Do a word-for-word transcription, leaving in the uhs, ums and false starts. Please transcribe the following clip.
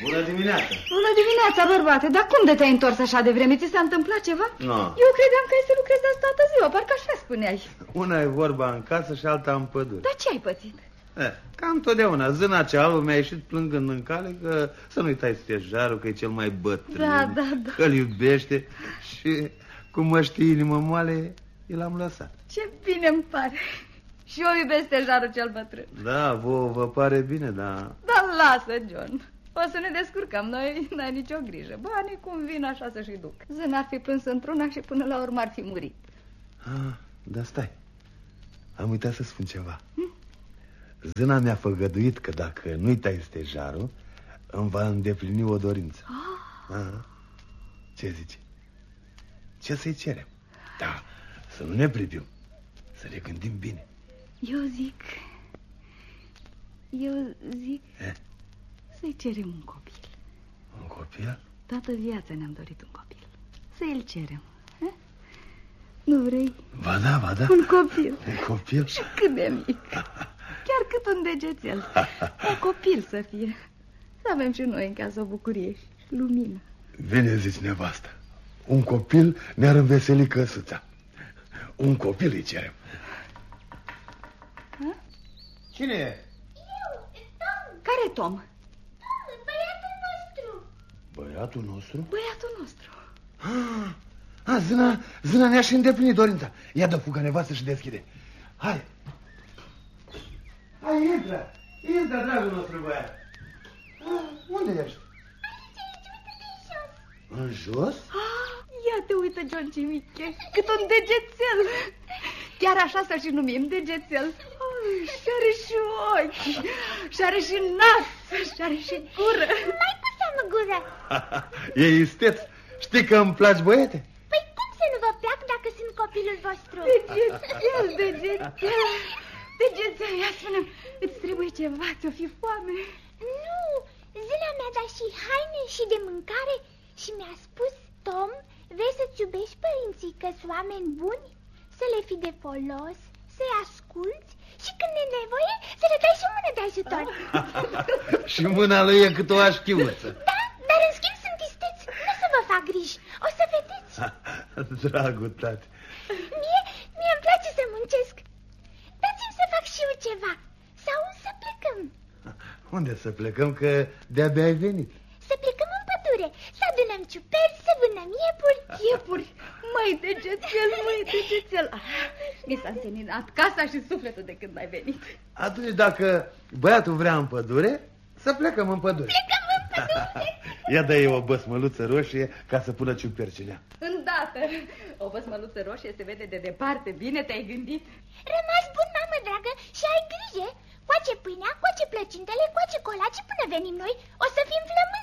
Bună dimineața! Bună dimineața, bărbate, dar cum de te-ai întors așa de vreme? Ți s-a întâmplat ceva? No. Eu credeam că ai să lucrezi azi toată ziua, parcă așa spuneai. Una e vorba în casă și alta în pădure. Dar ce ai pățit? Eh, cam totdeauna, zâna cea albă mi-a ieșit plângând în cale că să nu-i tai stejarul, că e cel mai bătrân, da, da, da. că-l iubește și cum mă știi inimă moale, i l-am lăsat. Ce bine îmi pare. Și eu iubesc stejarul cel bătrân. Da, vouă vă pare bine, dar... Dar lasă, John. O să ne descurcăm, noi n-ai nicio grijă. Banii cum vin așa să-și duc. Zâna ar fi plâns într-una și până la urmă ar fi murit. Ah, dar stai, am uitat să spun ceva. Hm? Zâna mi-a făgăduit că dacă nu-i tai stejarul, îmi va îndeplini o dorință. Ah. Ah. Ce zici? Ce să-i cerem? Da, să nu ne privim, să ne gândim bine. Eu zic... Eu zic... Eh? Să-i cerem un copil. Un copil? Toată viața ne-am dorit un copil. Să-i-l cerem. Eh? Nu vrei? Ba da, ba da. Un copil. Un copil? Și cât de mic. Chiar cât un degețel. Un copil să fie. Să avem și noi în casă o bucurie și lumină. Bine zici, nevastă. Un copil ne-ar înveseli căsuța. Un copil îi cerem. Ha? Cine e? Eu, Tom. Care Tom? Tom, băiatul nostru. Băiatul nostru? Băiatul nostru. Ah, ah, zâna, zâna ne-a și îndeplinit dorința. Ia dă fuga, nevastă, și deschide. Hai. Hai, intră. Intră, dragul nostru băiat. Ah, unde ești? Aici, aici, uite de jos. În jos? Ah, ia te uită, John, ce mic ești. Cât un degețel. Chiar așa să și numim, degețel. Și are și ochi, și are și nas, și are și gură. Mai cu seamă gură. E isteț. Știi că îmi placi, băiete? Păi cum să nu vă plac dacă sunt copilul vostru? Degețel, degețel. Degețel, ia spune-mi, îți trebuie ceva, ți-o fi foame? Nu, zâna mi-a dat și haine și de mâncare și mi-a spus, Tom, vrei să-ți iubești părinții că sunt oameni buni? Să le fii de folos, să-i asculți și când e nevoie să le dai și mână de ajutor. Și mâna lui e cât o așchiuță. Da, dar în schimb sunt isteți, nu să vă fac griji, o să vedeți. Dragul tati. Mie, mie îmi place să muncesc. Dați-mi să fac și eu ceva, sau să plecăm. Unde să plecăm, că de-abia ai venit? Să plecăm în pădure, să adunăm ciuperci, să vânăm iepuri. Iepuri, măi, degețel, măi, degețel. Ah, mi s-a înseninat casa și sufletul de când ai venit. Atunci dacă băiatul vrea în pădure, să plecăm în pădure. Plecăm în pădure. Ia dă-i o băsmăluță roșie ca să pună ciupercile. Îndată. O băsmăluță roșie se vede de departe. Bine te-ai gândit. Rămas bun, mamă dragă, și ai grijă. Coace pâinea, coace plăcintele, coace colacii până venim noi. O să fim flămânzi.